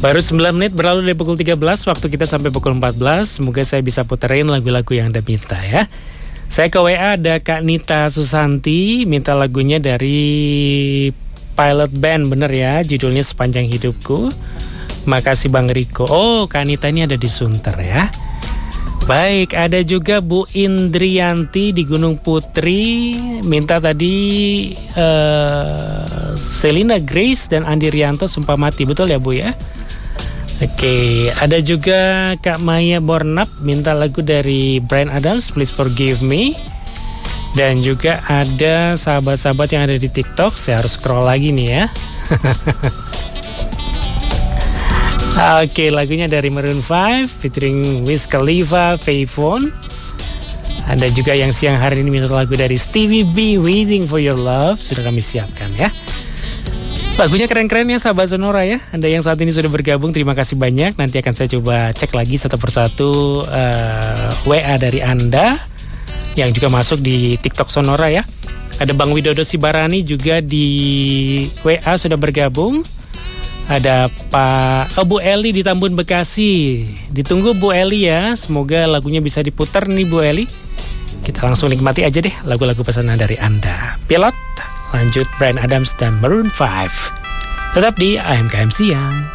Baru 9 menit berlalu dari pukul 13, waktu kita sampai pukul 14. Semoga saya bisa puterin lagu-lagu yang Anda minta ya. Saya ke WA ada Kak Nita Susanti, minta lagunya dari Pilot Band, bener ya, judulnya Sepanjang Hidupku. Makasih Bang Riko. Oh, Kak Nita ini ada di Sunter ya. Baik, ada juga Bu Indrianti di Gunung Putri, minta tadi Selina Grace dan Andi Rianto Sumpah Mati, betul ya Bu ya? Oke, ada juga Kak Maya Bornap minta lagu dari Bryan Adams, Please Forgive Me. Dan juga ada sahabat-sahabat yang ada di TikTok, saya harus scroll lagi nih ya. Oke, lagunya dari Maroon 5 featuring Wiz Khalifa, Payphone. Ada juga yang siang hari ini minta lagu dari Stevie B, Waiting for Your Love. Sudah kami siapkan ya. Lagunya keren-keren ya sahabat Sonora ya. Anda yang saat ini sudah bergabung, terima kasih banyak. Nanti akan saya coba cek lagi satu persatu WA dari Anda yang juga masuk di TikTok Sonora ya. Ada Bang Widodo Sibarani juga di WA sudah bergabung. Ada Bu Eli di Tambun Bekasi. Ditunggu Bu Eli ya. Semoga lagunya bisa diputar nih Bu Eli. Kita langsung nikmati aja deh lagu-lagu pesanan dari Anda. Pilot, lanjut Bryan Adams dan Maroon 5. Tetap di AMKM Siang.